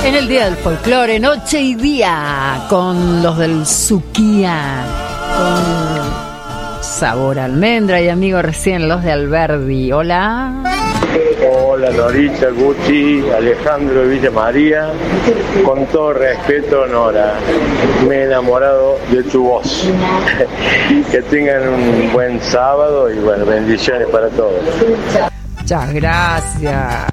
En el Día del Folclore, noche y día, con los del Suquía, con sabor a almendra y amigo recién los de Alberdi. Hola. Hola Norita, Guti, Alejandro de Villa María. Con todo respeto, Nora, me he enamorado de tu voz. Que tengan un buen sábado y bueno, bendiciones para todos. Muchas gracias.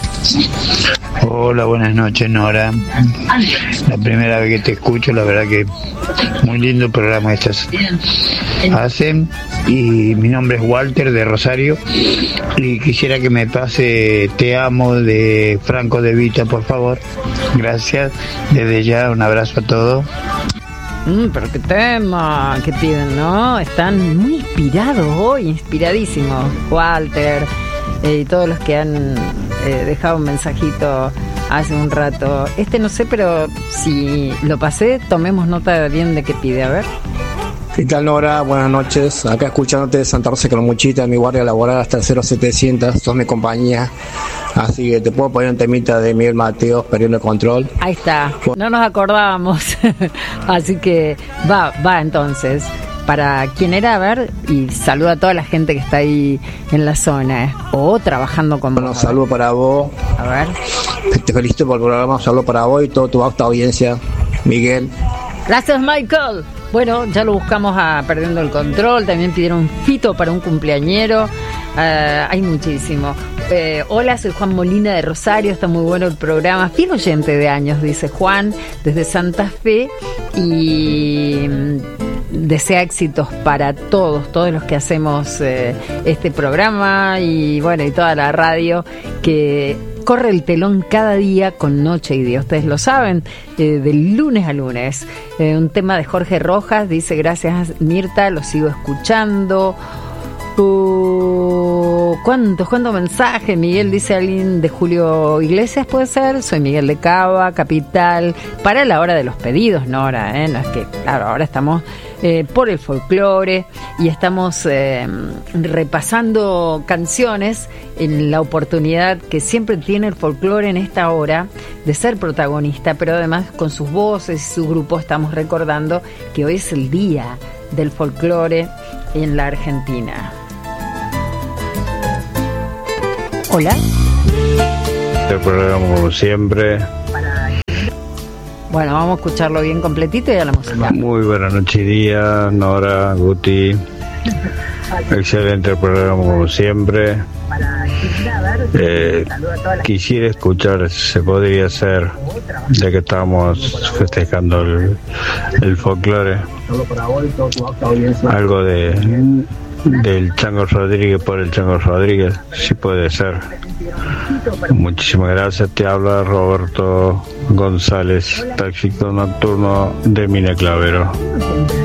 Hola, buenas noches, Nora. La primera vez que te escucho, la verdad que muy lindo programa estas hacen. Y mi nombre es Walter de Rosario y quisiera que me pase Te Amo de Franco De Vita, por favor. Gracias. Desde ya, un abrazo a todos. Pero qué tema que piden, ¿no? Están muy inspirados hoy, inspiradísimos. Walter y todos los que han dejado un mensajito hace un rato. No sé, pero si lo pasé, tomemos nota bien de qué pide, a ver. ¿Qué tal, Nora? Buenas noches. Acá escuchándote de Santa Rosa Calamuchita, mi guardia laboral hasta el 0700, sos mi compañía. Así que te puedo poner un temita de Miguel Mateos, Perdiendo el Control. Ahí está, no nos acordábamos. Así que va entonces. Para quien era, a ver, y saluda a toda la gente que está ahí en la zona, o trabajando con vos. Bueno, saludo para vos. A ver. Te felicito por el programa, saludo para vos y toda tu alta audiencia, Miguel. Gracias, Michael. Bueno, ya lo buscamos a Perdiendo el Control. También pidieron Fito para un cumpleañero. Hay muchísimo. Hola, soy Juan Molina de Rosario. Está muy bueno el programa. Fiel oyente de años, dice Juan, desde Santa Fe. Y desea éxitos para todos los que hacemos este programa. Y bueno, y toda la radio que corre el telón cada día con Noche y Día. Ustedes lo saben, de lunes a lunes. Un tema de Jorge Rojas, dice: gracias Mirta, lo sigo escuchando. ¿Cuántos mensajes? Miguel dice: alguien de Julio Iglesias, puede ser. Soy Miguel de Cava, Capital. Para la hora de los pedidos, Nora, no es que, claro, ahora estamos por el folclore y estamos repasando canciones en la oportunidad que siempre tiene el folclore en esta hora de ser protagonista, pero además con sus voces y su grupo estamos recordando que hoy es el día del folclore en la Argentina. Hola. El programa como siempre. Bueno, vamos a escucharlo bien completito y a la música. Muy buena noche y día, Nora, Guti. Excelente el programa como siempre. Quisiera escuchar, se podría hacer, ya que estamos festejando el folclore, algo del Chango Rodríguez, por el Chango Rodríguez, si puede ser. Muchísimas gracias. Te habla Roberto González, taxista nocturno de Mina Clavero.